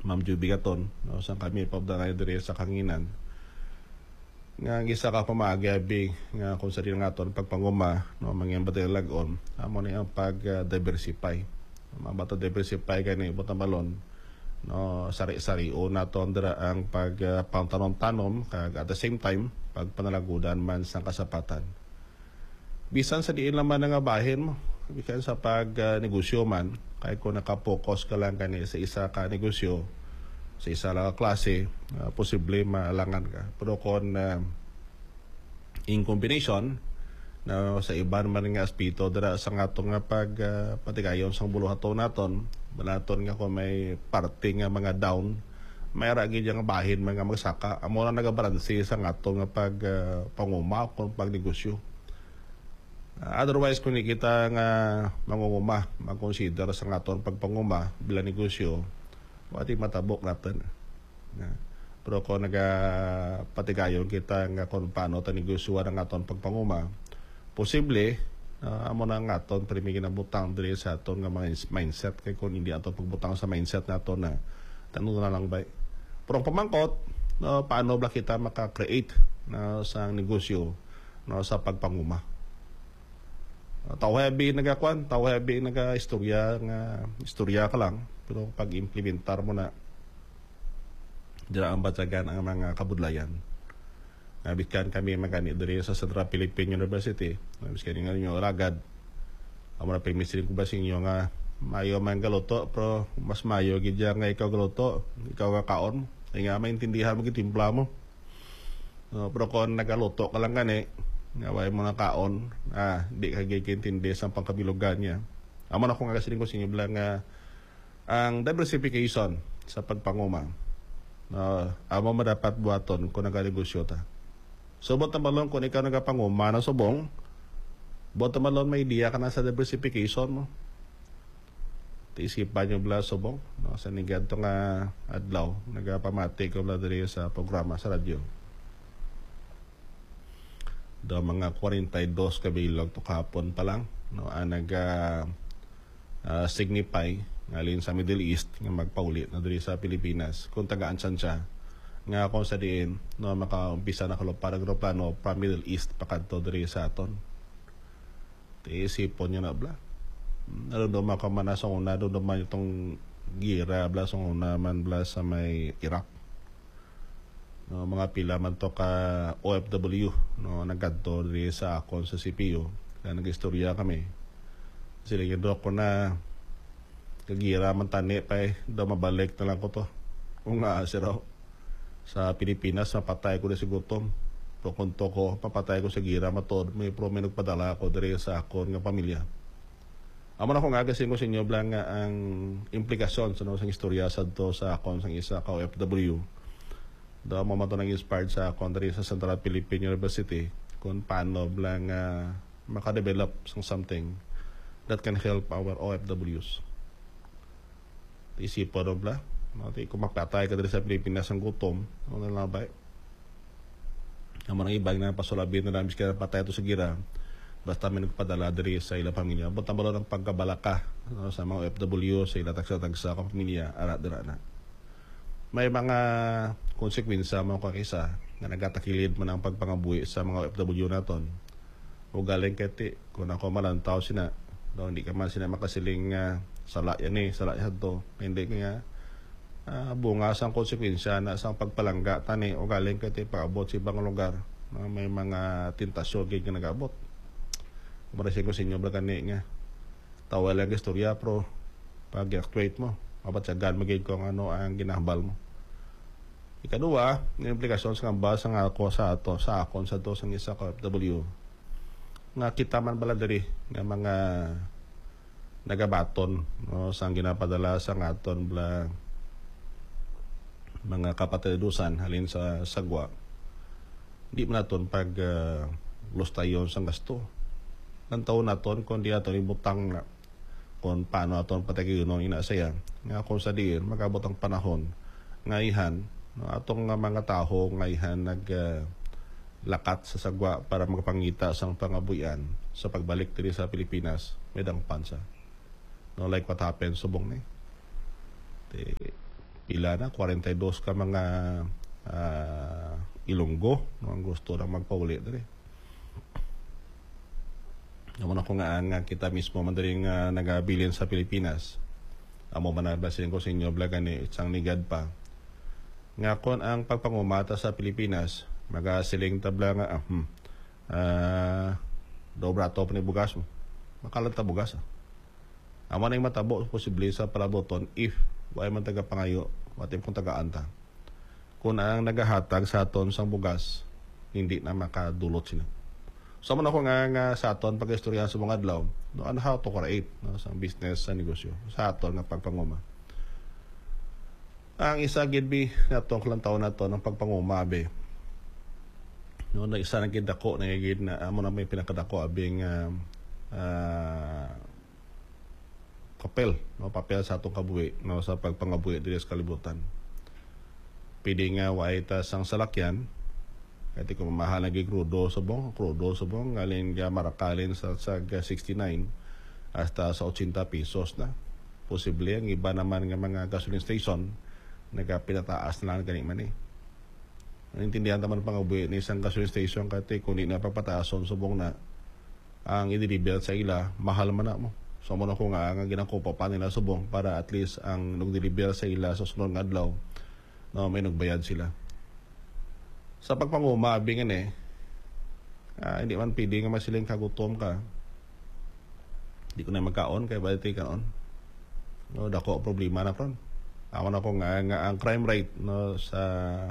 Ma'am Juby Gaton, no, sa kami pabdanay dire sa Kanginan. Nga gisa ka pamagabi nga kung sa rin nga ton pagpanguma, no, mangyan batay lagon, amo na ang pag-diversify. Mabato diversify kani butang balon, no, sari-sari o naton dira ang pagpantanom-tanom kag at the same time pagpanalagudan man sang kasapatan. Bisan sa diin naman nga bahin mo, bisan sa pag negosyo man, kaya kung nakapokus ka lang kani sa isa ka negosyo, sa isa lang klase, posible maalangan ka. Pero kung in combination, na sa iban man nga aspito, dara sa nga itong patigayon sa buluhato naton, balaton nga kung may parte nga mga down, may ragi nga bahin mga magsaka, amo na nagabalansi sa nga itong panguma kung pagnegosyo. Otherwise, kung kita nga mangunguma, mag-consider sa nga itong pagpanguma bilang negosyo, wati matabok natin. Pero kung nagapatigayon kita nga kung paano ito negosyo nga itong pagpanguma, posible, amo na nga itong primigin na butang diri sa itong nga mga mindset. Kaya kung hindi itong pagbutang sa mindset na ito na tanong na lang ba. Pero ang pamangkot, paano ba kita maka-create sa negosyo sa pagpanguma? Tao heavy naga-istorya nga istorya ka lang, pero pag implementar mo na dira ang batagan ang mga kabudlayan. Nabiskan kami magani diri sa Central Philippine University. Nabiskan nga ninyo ragad. Amo na pimisin ko ba sinyo nga mayo man galuto, pero mas mayo gid nga ikaw galuto, ikaw ka kaon. Ay nga maintindihan mo gitimpla mo. Pero kung nagaluto ka lang gani, nga way mo na kaon, di ka gigintindi sa pangkabilugan niya. Amo na kung agasiling ko sa inyo bilang ang diversification sa pagpanguma. Amo mo dapat buhaton kung naganegosyo ta. Subot na balon kung ikaw nagapanguma na subong, buot na balon may idea ka na sa diversification mo. Tiisipan nyo bala subong, no? Sa nigad to nga adlaw, nagapamati ko bala diri sa programa sa radyo. Do mga 42 kabilog to kahapon pa lang, no, signify ngalin sa Middle East nga magpaulit na diri sa Pilipinas kung tagaan siya nga kung sa diin, no, makaumpisa na kalupar aeroplano from Middle East pakadto diri sa aton. Tiisipon nyo na bla, narundoma ka man na sa una, narundoma itong gira bla sa una man bla sa may Iraq. No, mga pila man to ka OFW, no, nagadto diri sa akon sa CPU, kaya nag-istorya kami. Sila yung ko na kagira man tani pa daw mabalik na lang ko to. Kung siraw sa Pilipinas, mapatay ko na si gutom. Pero kung to ko, papatay ko sa gira matod, may may nagpadala ako diri sa akon nga pamilya. Amo na kung agasin ko sa inyo blang ang implikasyon sa isang istorya sa to sa akon sang isa ka OFW. Daw mo mato nang inspired sa country sa Central Philippine University kung paano lang makadevelop ng something that can help our OFWs. Isipo ro bla, kung makatay ka diri sa Pilipinas ang gutom, ano na ba? Ang mga ibang na pasulabin na namin kaya patay ito sa gira, basta may nagpadala diri sa ilang pamilya. Buta mo ng pagkabalaka, no, sa mga OFW, sa ilang tagsa-tagsa kong pamilya, arat-dira na. May mga konsekwensya mga kakisa na nagatakilid man ang pagpangabuhi sa mga OFW naton. O galing kati, kung ako malantaw sina, no, hindi ka man sila makasiling sala yan sala yan to. Hindi nga bunga sa konsekwensya na sa pagpalangga tani o galing kati paabot sa ibang lugar. No, may mga tentasyon kayo na nag-abot. Kumarasin ko sa inyo ba kani nga. Tawa lang istorya pero pag-actuate mo, mabatsagan magiging kung ano ang ginahambal mo. Ikaduwa, ng implikasyon sa kambal sa ako sa akon sa to sang isa ka OFW. Nga kita man bala diri nga mga nagabaton, no, sang ginapadala sa aton bala mga kapatidusan halin sa sagwa. Di man naton pag lustayon sang gasto. Nang taon naton kung di naton ibutang na kung paano aton pataginon inasaya. Nga kung sa diin magabot ang panahon ngayhan, no, atong mga tao ngayhan lakat sa sagwa para magpangita sang pangabuyan sa pagbalik diri sa Pilipinas medang pansa. No, like what happened subong ni. ilana 42 ka mga Ilonggo no ang gusto na magpauli diri. Naman ako nga kita mismo mandaring nagabilin sa Pilipinas. Amo manabasin ko sa inyo blaga ni isang nigad pa. Nga kon ang pagpangumata sa Pilipinas, magasiling tabla nga dobra to ni bugas mo. Makalata bugas. Amo na yung matabo posible sa palaboton if way man taga pangayo, watim kung taga-anta. Kung ang nagahatag sa aton sang bugas, hindi na makadulot sila. So man ako nga sa aton pag-istorya sa mga adlaw, no, on how to create no, sa business sa negosyo sa aton nga pagpanguma. Ang isa gid bi natong lang taon na to ng pagpanguma be. No na isa na gid dako na gid na amo na may pinakadako abing papel sa atong kabuhi no sa pagpangabuhi diri sa kalibutan. Pwede nga way ta sang salakyan kahit kung mahal na crudo subong galing Marakalin sa 69 hasta sa 80 pesos na. Posible ang iba naman nga mga gasoline station nagapinataas na lang gani man eh. Naintindihan naman pangabuhi ni isang gasoline station kahit kung di na pagpataason subong na ang i-deliver sa ila mahal man na mo. So mo na ko nga ginangkupa pa nila subong para at least ang nag-deliver sa ila sa sunod nga adlaw no may nagbayad sila. Sa pagpanguma abingan hindi man pwede nga masiling kagutom ka. Di ko na magkaon kay baliti kaon. No dako problema na ron. Ako na ko nga ang crime rate no sa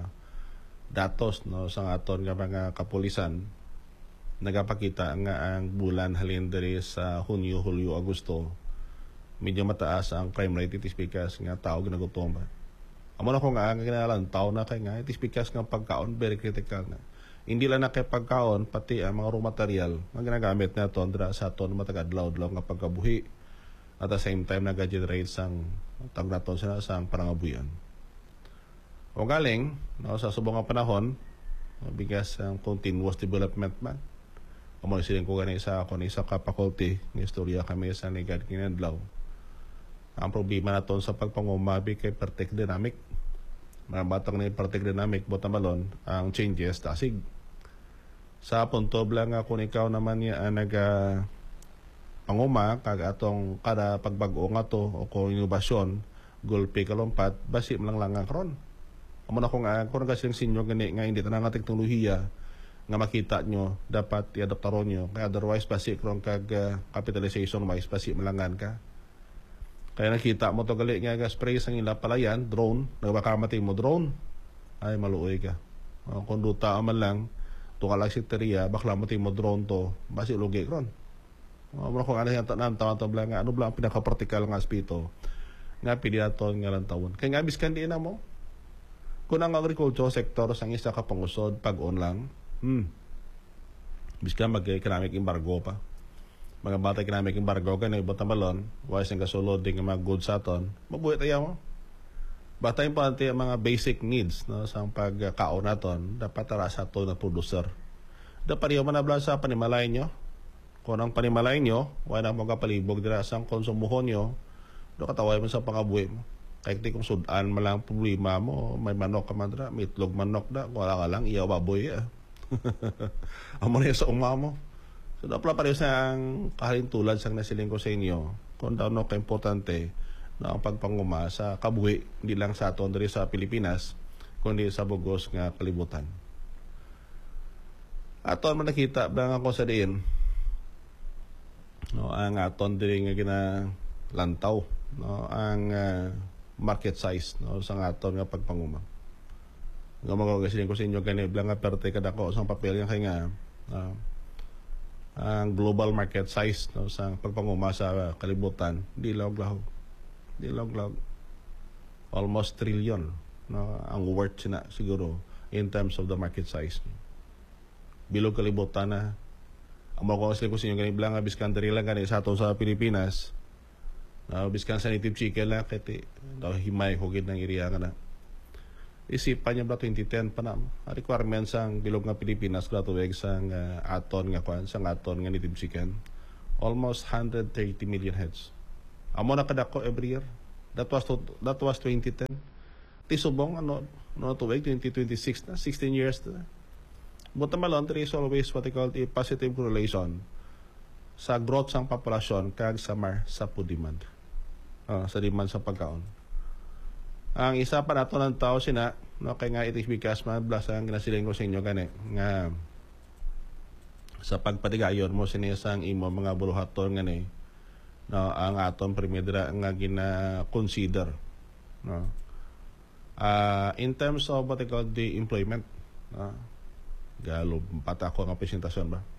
datos no sa aton nga mga kapulisan nagapakita nga ang bulan halin diri sa Hunyo, Hulyo, Agosto medyo mataas ang crime rate itis because nga tao ginagutom ba. Amo na ko nga ang kinalan tao na kay nga itis because nga pagkaon very critical na. Hindi lang na kay pagkaon pati ang mga raw material nga ginagamit nato dira sa aton matagadlaw-adlaw nga pagkabuhi at the same time nag-generate sang tag naton sang parangabuyan. O galing no, sa subong nga panahon bigas ang continuous development man. Amo siling ko gani sa ako ni sa kapakulti ng istorya kami sa negad kinadlaw. Ang problema naton sa pagpangumabi kay perfect dynamic. Mga batang ni perfect dynamic botamalon ang changes tasig. Sa punto lang ako ikaw naman niya naga panguma kag atong kada pagbag-o nga to o kung inobasyon gulpi kalompat basi lang ang karon. Amo na ko nga kung kasi sinyo gani nga hindi tanang teknolohiya nga makita nyo dapat i-adaptaron nyo kaya otherwise basi kung kag capitalization wise basi malangan ka. Kaya nakita mo to gali nga spray sang ila palayan drone nagbakamati mo drone ay maluoy ka. Kung duta man lang tunga lang si teriya bakla mo mo drone to basi lugi ron. Amo ko ana yan tanan tawa tabla nga ano blang pinaka-practical nga aspito nga pili aton nga lang tawon. Kaya nga biskan di na mo kung ang agriculture sector sang isa ka pangusod pag-on lang biskan mag-economic embargo pa mga bata economic embargo ka na ibang tamalon wise ang kasulod din mga goods sa aton mabuhay tayo mo bata importante ang mga basic needs no, sa pagkaon naton dapat tara sa aton na producer dapat rin manabla sa panimalay nyo kung ang panimalay nyo wala na magkapalibog dira sa konsumohon nyo do kataway mo sa pangabuhi mo kahit di kung sudan malang problema mo may manok ka man dira may itlog manok da wala ka lang iyaw baboy amo na sa uma mo so dapat pa rin sa kahintulad sang nasiling ko sa inyo kung daw no ka-importante na ang pagpanguma sa kabuhi hindi lang sa aton diri sa Pilipinas kundi sa bugos nga kalibutan. Aton man nakita bang ako sa diin no ang aton diri nga ginalantaw no ang market size no sa aton nga pagpanguma. Nga magagasin ko sa inyo gani blang nga perte kada ko sa papel nga kay nga ang global market size no sa pagpanguma sa kalibutan di lawg almost trillion no ang worth na siguro in terms of the market size. Bilog kalibutan na amo ko sa inyo gani blang nga biskan diri lang gani sa ato sa Pilipinas. Biskan sa native chicken lang kati daw himay hugid ng iriya nga na isipan niya ba 2010 pa na requirements ang bilog nga Pilipinas gratuweg sang aton nga kwan sang aton nga native chicken almost 130 million heads amo na kadako every year that was 2010 tisubong tuwig 2026 na 16 years na. But naman there is always what they call a positive correlation sa growth sang populasyon kag sa food demand. Sa demand sa pagkaon. Ang isa pa nato ng tao sina kay nga it is because mablas ang ginasiling ko sa inyo gani nga sa pagpatigayon mo sinisang imo mga buluhaton ngani ang atong primedra nga gina-consider in terms of what they call the employment galo pata ko ang presentasyon ba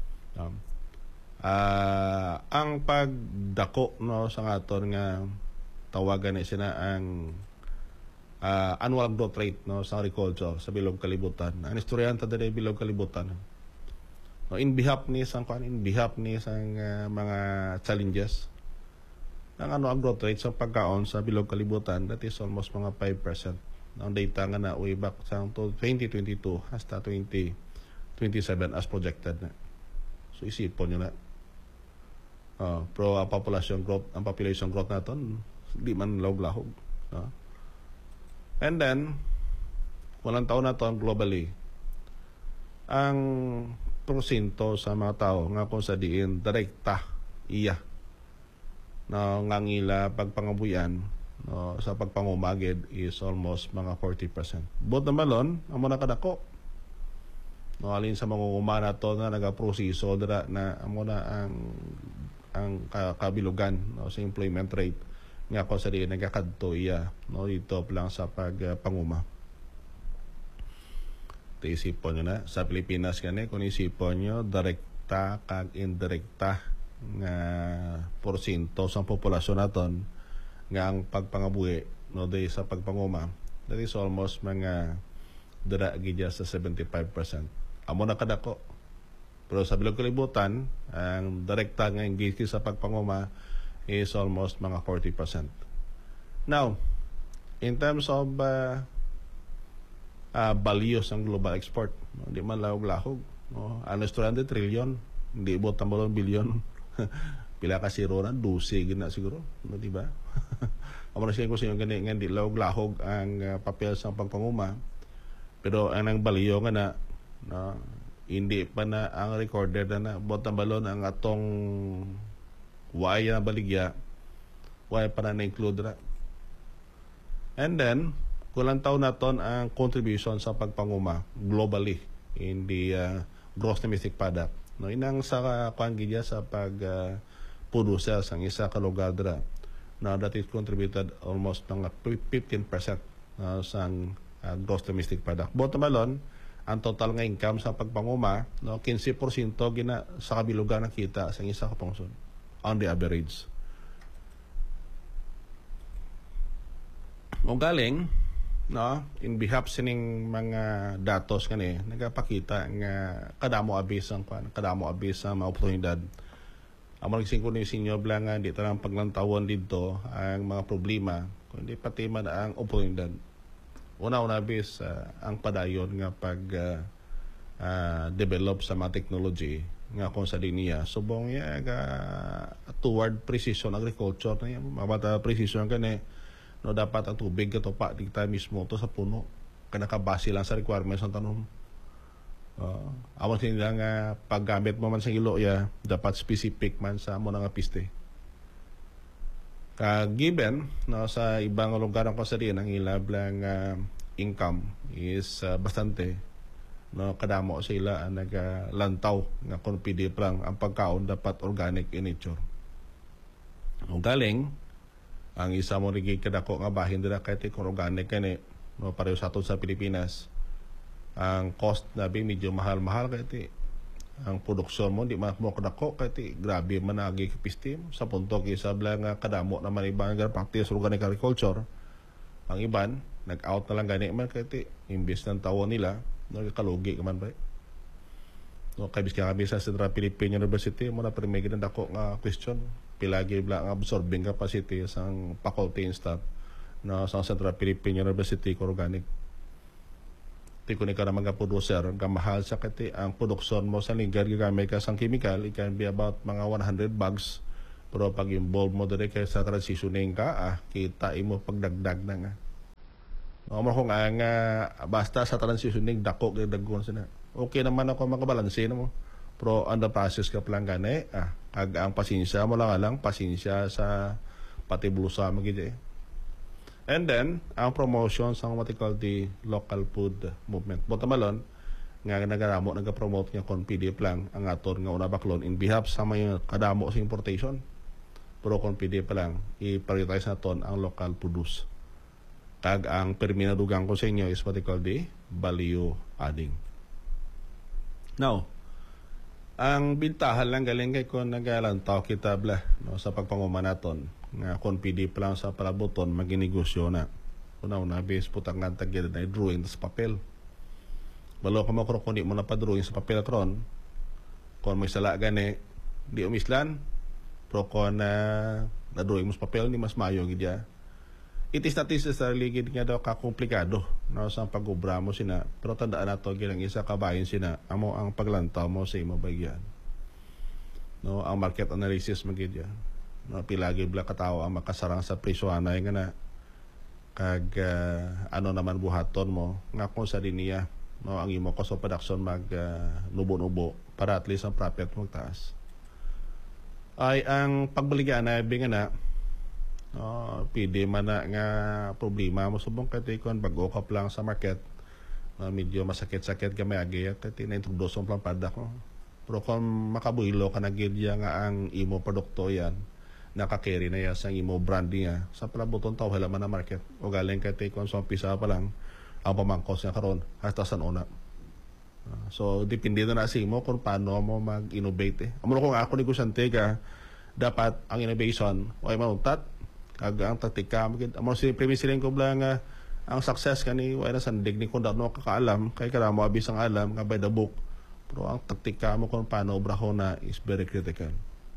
ang pagdako sa aton nga tawagan ni sina ang annual growth rate sa agriculture sa bilog kalibutan. Ang istoryanta dali bilog kalibutan. In behalf ni mga challenges ang growth rate sa pagkaon sa bilog kalibutan, that is almost mga 5%. Ang data nga na way back sa 2022 hasta 2027 as projected na. So isipon nyo na. Pero ang population growth natin di man lahog-lahog. And then, walang taon na to globally, ang porsyento sa mga tao nga kung sa diin direkta iya ngangila pagpangabuyan sa pagpangumagid is almost mga 40%. But naman amo na kadako. Alin sa mga umana to na nagaproseso dira na amo na ang kabilugan sa employment rate nga ko sa diin nagakadto iya dito lang sa pagpanguma. Isipon nyo na sa Pilipinas kani kung isipon nyo direkta kag indirekta nga porsyento sa populasyon naton nga ang pagpangabuhi day sa pagpanguma, that is almost mga dira gidya sa 75%. Amo na kadako. Pero sa bilog kalibutan ang direkta nga engage sa pagpanguma is almost mga 40%. Now, in terms of values ng global export, hindi man lahog-lahog. Ano 200 trillion, hindi ibot tambalon bilyon. Pila ka zero na, 12 gina siguro. Di ba? Amo na siya ko sa inyo gani, nga hindi lahog-lahog ang papel sa pagpanguma. Pero ang value nga na hindi pa na ang recorded na ibot tambalon ang atong why na baligya, why pa na na-include na. And then, kulang taon naton ang contribution sa pagpanguma globally in the gross domestic product. Inang sa kuangidya sa pag-producer sang isa ka lugar dira that is contributed almost ng 15% sa gross domestic product. Bottom line, ang total nga income sa pagpanguma 15% gina sa kabilugan nakita sa isa ka pungsod on the average. O galing in behalf sining mga datos kani nagapakita nga kadamo abis ang mga oportunidad. Amo nagsingko ni sinyo blangan di tanang paglantawon didto ang mga problema kundi pati man ang oportunidad. Una abis ang padayon nga pag develop sa mga technology nga kung sa linya subong toward precision agriculture na mabata precision kani dapat ang tubig katupa dito mismo to sa puno kaya nakabase lang sa requirements ng tanong. Amon sila nga paggamit mo man sa ilo dapat specific man sa mo nga piste. Given sa ibang lugar ng kasarian ang ilablang income is bastante kadamo sila ang naglantaw nga kung pwede lang ang pagkaon dapat organic in nature. Ang galing ang isa mo rin kadako nga bahin dira kahit kung organic kani pareho sa aton sa Pilipinas ang cost na medyo mahal-mahal kahit ang produksyon mo di man mo kadako kahit grabe man agi kapistim sa punto isa bla nga kadamo naman ibang practice organic agriculture ang iban nag-out na lang gani man kahit imbes ng tawon nila nagkalugi man ba kay biska kami sa Central Philippine University mo na primig na dako nga question pilagi bla ang absorbing capacity sang faculty and staff sa Central Philippine University organic. Tiko ni ka na mga producer gamahal sa kati ang produksyon mo sa linggar gagamit ka sang chemical it can be about mga 100 bags pero pag involve mo dire kay sa transitioning ka kita imo pagdagdag na nga Mo ko nga basta sa transitioning dako gyud daggon sina. Okay naman ako makabalanse mo. Pero on the process ka plan gani, kag ang pasensya mo lang pasensya sa pati blusa magid eh. And then, ang promotion sa what they call the local food movement. Buta malon, nga nagaramo, nag-promote nga kon PDF lang ang aton nga una baklon in behalf sa mga kadamo sa importation. Pero kon PDF lang, i-prioritize naton ang local produce. Kag ang perminadugang ko sa inyo is what they call the value adding. Now, ang bintahan lang galing kay kung nagalantaw kita bla no, sa pagpanguma naton nga kung PDF lang sa palaboton maginegosyo na. Una base putang nga tagid na drawing sa papel. Balo ka mo kung di mo na pa-drawing sa papel kron kung may sala gani di umislan pero kung na-drawing mo sa papel ni mas mayo gidya. It is not necessarily gid nga daw kakomplikado no sa pag-ubra mo sina pero tandaan nato gilang isa kabayin sina amo ang paglantaw mo sa imo bagyan. No ang market analysis magid ya. No pilagi bla katawo ang makasarang sa presyo anay nga na kag ano naman buhaton mo nga kung sa linya no ang imo cost of production mag nubo-nubo para at least ang profit mo taas. Ay ang pagbaligyan na binga na pwede man na nga problema mo subong kay kon bag-o ka lang sa market medyo masakit-sakit ka may agi at na-introduce ang plampada ko pero kung makabuylo ka na gilya nga ang imo produkto yan nakakerry na yan sa imo branding niya sa palabuton tao halaman na market o galing kay kon sa pisa pa lang ang pamangkos niya karon hasta sa una so depende na sa imo kung paano mo mag-innovate amo ko nga ako negosyante ka dapat ang innovation o ay manuntat kag ang taktika amo si premisiling ko bla nga ang success kani way na sandig ni kun no kakaalam kay kada mo abis ang alam nga by the book pero ang taktika mo kung paano obrahon na is very critical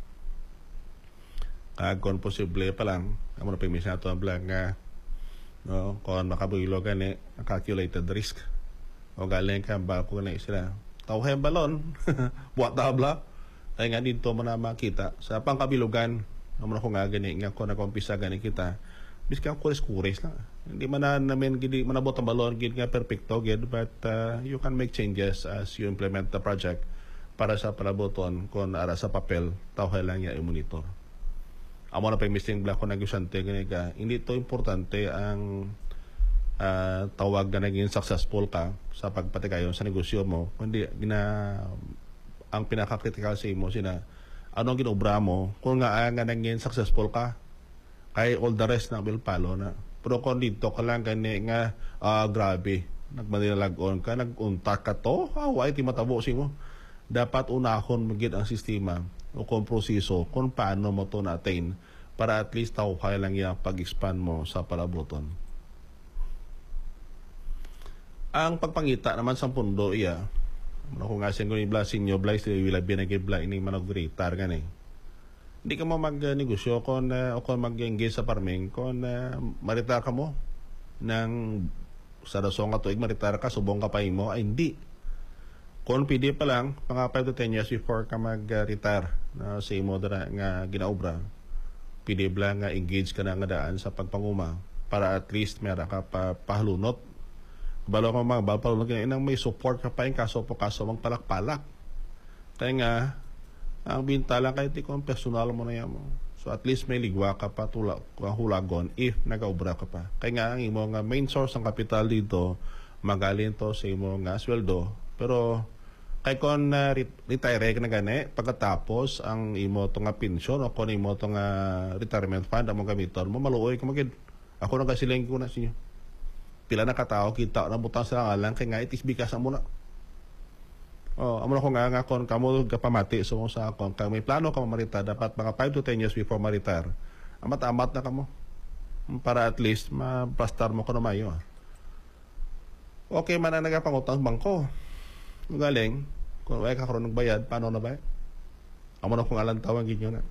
kag kon posible pa lang amo na premisi nato ang bla nga no kon makabuylo gani calculated risk o galing ka ba ko na sila tawhay balon buat tabla ay nga dito mo na makita sa pangkabilugan naman ako nga gani nga ko nakumpisa gani kita biskan kuris-kuris lang hindi man na namin gidi manabot ang balon gid nga perfecto gid but you can make changes as you implement the project para sa palaboton kon ara sa papel tawhay lang ya i-monitor amo na pag-misting black ko negosyante gani ka hindi to importante ang tawag na naging successful ka sa pagpatikayon sa negosyo mo kundi ang pinaka-critical sa imo sina anong ginobra mo kung nga naging successful ka kay all the rest na will follow na pero kung dito ka lang gani nga grabe nagmanilagon ka nagunta ka to away ti matabo simo dapat unahon magid ang sistema o kung proseso kung paano mo to na-attain para at least tao kaya lang yung pag-expand mo sa palaboton. Ang pagpangita naman sa pundo iya kung nga siyang gunibla sinyo blay si wila binagibla ini manag-greatar gani hindi ka mo mag-negosyo kung mag-engage sa farming kung maritar ka mo ng sa dasong ka tuig maritar ka subong ka pa mo ay hindi kung pwede pa lang mga 5 to 10 years before ka mag-retire na sa imo nga ginaobra pwede lang nga engage ka na nga daan sa pagpanguma para at least meron ka pahalunot balo ko mga balpalunot inang may support ka pa yung kaso magpalak-palak kaya nga ang bintala kahit kung personal mo na yan mo. So at least may ligwa ka pa hulagon if nagaobra ka pa. Kaya nga ang imo nga main source ng kapital dito magaling to sa imo nga sweldo. Pero kay kung retire ka na gani pagkatapos ang imo to nga pension o kung imo to nga retirement fund ang gamiton mo maluoy ka magid. Ako nagasiling ko na sinyo. Pila na katao kita na butang sa ngalan kay nga itis bikas mo na. Amo ko nga kon kamo kapamati so sa akon kay may plano ka mamarita dapat mga 5 to 10 years before ma-retire. Amat-amat na kamo. Para at least ma-pastar mo kuno mayo. Okay man na nagapangutang bangko. Galing kung way ka karon nagbayad paano na ba? Amo na kung alang tawag ginyo na.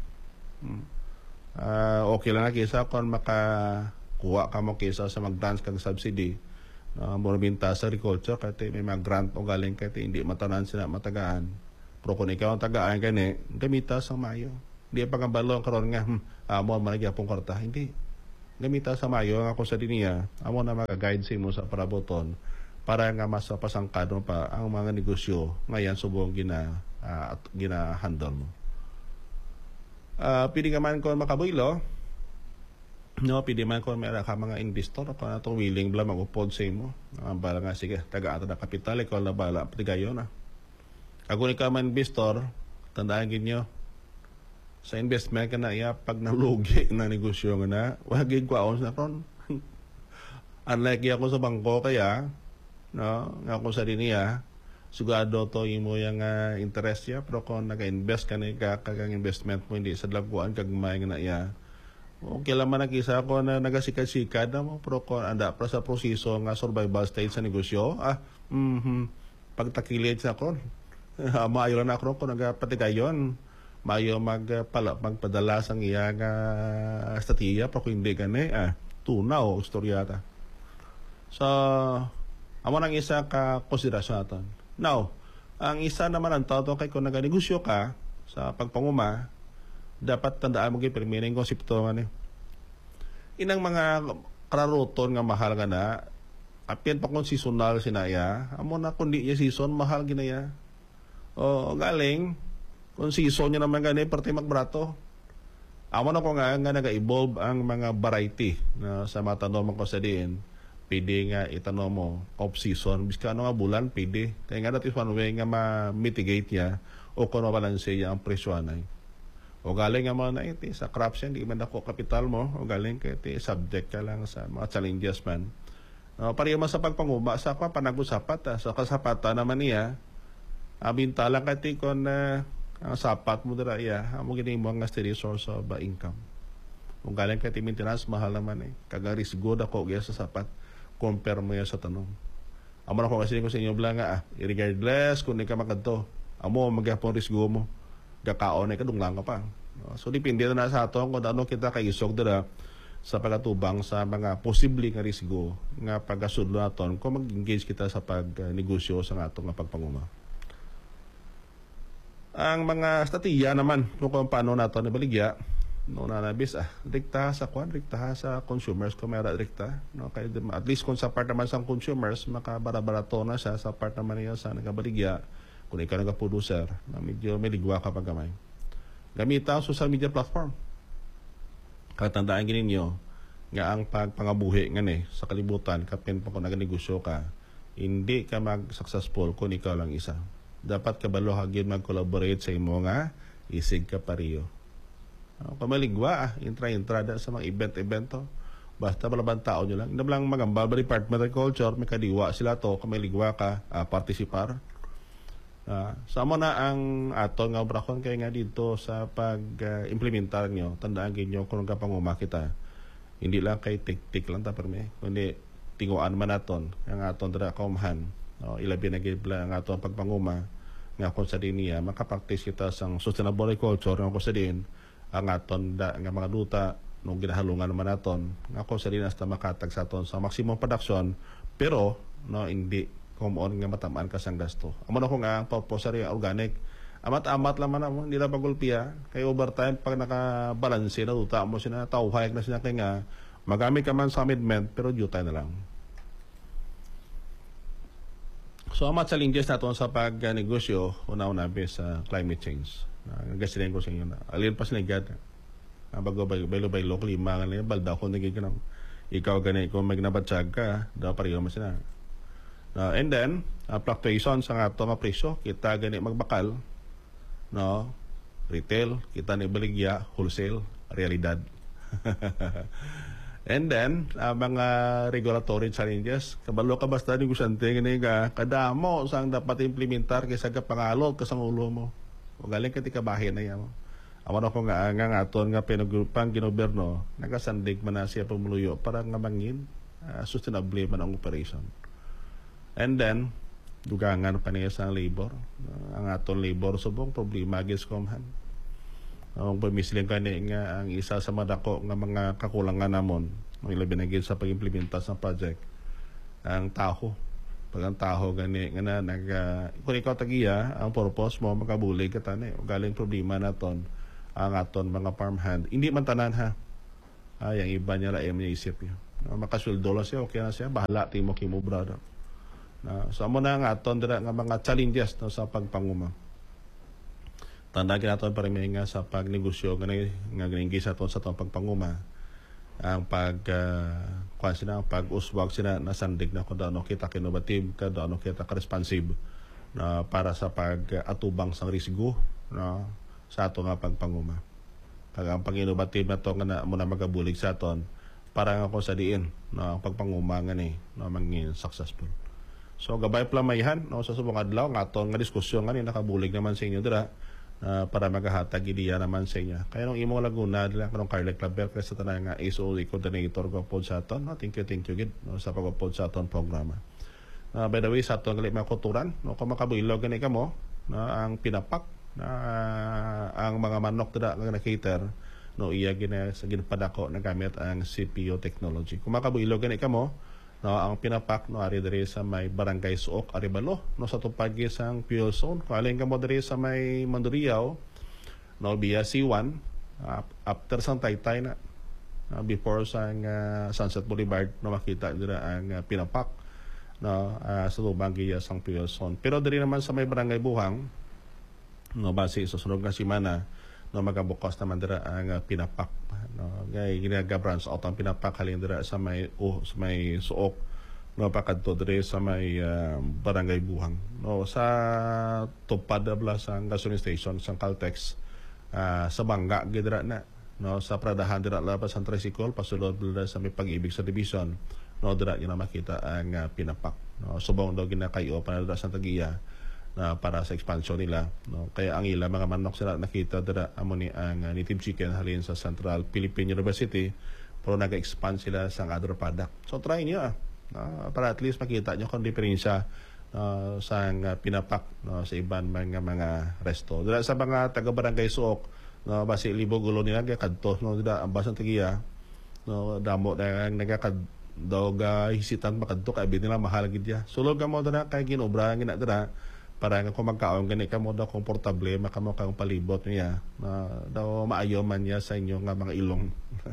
Okay lang na kisa kon makakuha ka mo kisa sa mag-dance kag subsidy. Morbinta sa agriculture kaya may mga grant o galing kaya hindi matanan sila matagaan pero kung ikaw ang tagaan gani gamita sa mayo hindi pa kang balong karon nga mo managya pong karta hindi gamita sa mayo nga ako sa diniya amo na maka-guide sa imo sa paraboton para nga mas pasangkado pa ang mga negosyo ngayon subong gina-handle mo. Pili ka man ko makabuylo, no, pili man ko may ka mga investor ako na itong willing bala mag-upod sa imo. Bala nga, sige, taga-ato na kapital, ikaw na bala, patigayo na. Kung ikaw man investor, tandaan ginyo, sa investment ka na iya, pag nalugi na negosyo nga na, wagig kwaon na ron. Unlike ako sa bangko kaya, no, nga ako sa diniya, sugado to imo yung interest ya, pero kung naka-invest ka na kagang investment mo, hindi sa dalaguan, kagmay nga na iya, okay lang man nakisa ko na nagasikad-sikad na mo, pero kung anda pa sa proseso nga survival stage sa negosyo, pagtakilid sa kon, maayo lang ako kung nagapatigayon, maayo magpadala sang iya nga statiya, pero kung hindi gani, tunaw, istoryata. So, amo nang isa ka konsiderasyon natin. Now, ang isa naman ang tao kay kung naganegosyo ka sa pagpanguma, dapat tandaan mo kay permining konsepto nga ni. Inang mga kararuton nga mahal nga na, apyan pa kung seasonal sinaya, amo na kundi yung season, mahal ginaya. O galing, kung season nyo naman gani, parte magbrato. Amo na ko nga nag-evolve ang mga variety na sa mga tanong ko sa diin. Pwede nga itanong mo off-season. Biska ano nga bulan, pwede. Kaya nga natin one way nga ma-mitigate niya o kung balance niya ang presyo anay. O galing nga mga na iti sa crops yan, di man ako kapital mo. O galing ka iti subject ka lang sa mga challenges man. Pariyo man sa pagpanguma, sa pa panag-usapat. Sa kasapata naman niya, bintala ka iti kung ang sapat mo dira iya, amo gini mo nga steady source of income. Kung galing ka iti maintenance, mahal naman Kagang risgo dako sa sapat. Compare mo yan sa tanong. Amo na ko kasi ko sa inyo bala nga, regardless kung di ka makadto, amo magyapon risgo mo. Gakaon ay kadunglang ka pa. So depende na sa ato kung ano kita kaisog dira sa pagkatubang sa mga posible nga risgo nga pagkasudlo naton kung mag-engage kita sa pagnegosyo sa atong nga pagpanguma. Ang mga statiya naman kung paano nato nabaligya no nanabis dikta sa consumers kung may dikta no kay at least kung sa part naman sa consumers makabara-barato na siya sa part naman niya sa nagabaligya kung ikaw nag-producer na medyo may ligwa ka pag gamay gamita ang social media platform katandaan gininyo nga ang pagpangabuhi nga sa kalibutan kapin pa kung naganegosyo ka hindi ka mag-successful kung ikaw lang isa dapat kabalo hagin mag-collaborate sa imo nga isig ka pariyo. Kamaligwa intra-intrada sa mga event to. Basta malaban tao nyo lang. Hindi lang magambal ba Department of Culture, may kadiwa sila to, kamaligwa ka, participar. Sama na ang aton nga obrakon kaya nga dito sa pag-implementar nyo, tandaan kinyo kung kapanguma kita. Hindi lang kay tik-tik lang perme, kundi tinguan man aton, ang aton dara kaumahan. Ilabi na gibla ang aton pagpanguma nga kung sa din niya makapraktis kita sang sustainable agriculture nga kung sa din ang aton nga mga duta nung ginahalungan naman naton nga kung sa din hasta makatag sa aton sa maximum production pero hindi kumuon nga matamaan ka sang gasto. Amo na ko nga ang purpose organic amat-amat lang man hindi na pagulpiya kay overtime pag nakabalanse na duta mo sina tawhayag na sina kay nga magamit ka man sa amendment pero due time na lang. So, ang mga challenges natin sa pag-negosyo, una-una sa climate change. Nagasirin ko sa inyo na. Alin pa sinigad. Bago baylo-baylo, klima nga na yan. Balda ko nagiging ka ikaw ganit kung may nabatsag ka, daw pariyo mo sila. And then, fluctuation sa nga ito nga presyo. Kita ganit magbakal. Retail, kita ni baligya, wholesale, realidad. And then, mga regulatory challenges. Kabalo ka basta negosyante nga kadamo sang dapat implementar kaysa kapangalog kasang ulo mo. O galing ka ti kabahin na yan mo. Amo na ko nga aton nga pinaggrupang ginoberno, nagasandig man na siya pumuluyo para nga mangin sustainable man ang operation. And then, dugangan pa niya sa labor. Ang aton labor subong problema gis komhan. Ang pamisiling kani nga ang isa sa madako nga mga kakulangan namon ang ilabi na sa pag-implementa sa project ang taho pag ang taho gani nga na kung ikaw tagiya ang purpose mo makabulig ka tani galing problema naton ang aton mga farmhand hindi man tanan ha Yung iba niya la niya isip niya. Makasweldo lang siya, okay na siya, bahala timo kimo brother. So amo na nga aton dira nga mga challenges no, sa pagpanguma. Tanda naton para may nga sa pagnegosyo nga gininggi sa aton sa atong pagpanguma. Ang pag-uswag sila na sandig na kung daano kita innovative, kung daano kita responsive na para sa pag-atubang sang risgo na sa ato nga pagpanguma. Kag ang pag-innovative na to nga na muna magabulig sa aton para nga ko sa diin na ang pagpanguma nga ni na maging successful. So gabay plamayhan no sa subong adlaw nga aton nga diskusyon nga ni nakabulig naman sa inyo dira para magahatag ideya naman sa inyo. Kaya nung imo Laguna dila kanong Carla Claver kay sa tanan nga ASOE coordinator ko pod sa aton. No, thank you gid no, sa pagpod sa aton programa. By the way sa aton gali mga kuturan no kung makabuilog gani kamo na ang pinapak na ang mga manok dira nga na-cater no iya gina sa ginpadako na gamit ang CPO technology. Kung makabuilog gani kamo no ang pinapak no ari diri sa may Barangay Suok Aribalo no sa tupad sang fuel zone. Kung alin kamo diri sa may Mandurriao no via C1 after sang Taytay na before sang Sunset Boulevard no makita dira ang pinapak no sa tubang giya sang fuel zone. Pero diri naman sa may Barangay Buhang no base sa sunod nga semana no magabukas naman dira ang pinapak no gay ginagabran sa atong pinapak halin dira sa may Suok no pakadto diri sa may Barangay Buhang no sa tupad abla sang gasoline station sang Caltex sa Bangga gidra na no sa Pradahan dira labas ang tricycle pasulod dira sa may Pag-ibig sa Division no dira gyud makita ang pinapak no subong daw ginakayo para dira sa Tagiya na para sa expansion nila no kaya ang ila mga manok sila nakita dira amo ni ang native chicken halin sa Central Philippine University pero nag-expand sila sa other product. So try niyo para at least makita niyo kung diferensya sa pinapak no, sa iban mga resto. Dira sa mga taga Barangay Suok no basi libo gulo nila kay kadto no dira ang basang Tagiya no damo na nagakadog hisitan makadto kay bin nila mahal gid ya. Sulod ka mo dira kay ginobra gina dira para nga kung magkaon gani ka mo daw komportable makamo kang palibot niya na daw maayo man niya sa inyo nga mga ilong.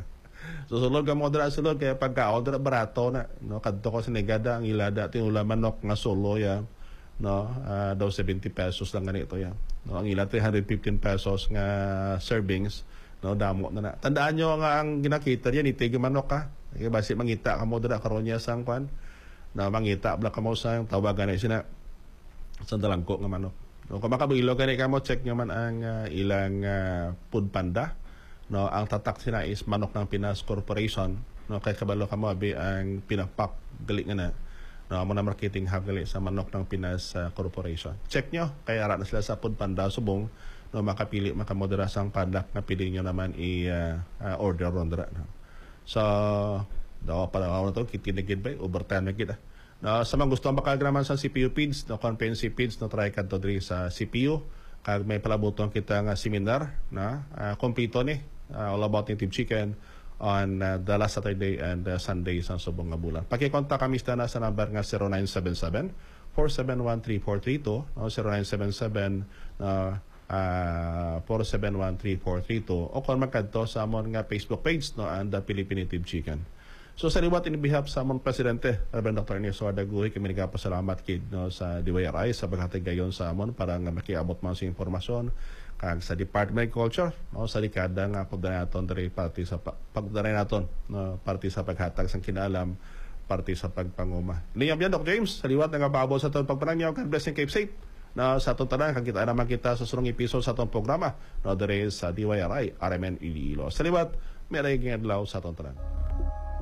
So sulod ka mo dira sulod kaya pagkaon dira barato na no kadto ko sa negada ang ilada tinula manok nga solo ya no daw 70 pesos lang ganito ya no ang ila 315 pesos nga servings no damo na tandaan nyo nga ang ginakita niya ni tig manok ka kaya basi mangita ka mo dira karon niya sang kwan na mangita bla ka mo sang tawagan na sina sa dalangko nga manok. No, kung makabilog gani ka mo check nyo man ang ilang Food Panda. No, ang tatak sila is manok ng Pinas Corporation. No, kay kabalo ka mo abi ang pinapak gali nga na. No, amo na marketing hub gali sa manok ng Pinas Corporation. Check nyo kay ara na sila sa Food Panda subong no makapili makamodera sang product na pili nyo naman order ron dira. No. So daw para ako to kitinigid ba overtime na kita. No, sa mga gusto makagraman sa CPU PIDS, no, comprehensive PIDS, no, try kadto diri sa CPU. Kag may palabuton kita nga seminar na kompleto ni all about native chicken on the last Saturday and Sunday sa subong nga bulan. Pakikontak kami na sa number nga 0977-471-3432, no, 0977-471-3432 o kung magkadto sa amon nga Facebook page no and the Philippine Native Chicken. So sa liwat in behalf sa among presidente Reverend Dr. Ernesto Ardaguy kami nagapasalamat kid no sa DYRI sa paghatag gayon sa amon para nga makiabot man sa informasyon kag sa Department of Culture no sa likada nga pagdanaton diri party sa pagdanaton no party sa paghatag sang kinaalam party sa pagpanguma. Liyam yan Dr. James sa liwat nga babot sa atong pagpanangyaw God bless and keep safe. Na sa atong tanan kag kita naman kita sa sunong episode sa atong programa no diri sa DYRI RMN Iloilo. Sa liwat may adlaw sa atong tanan.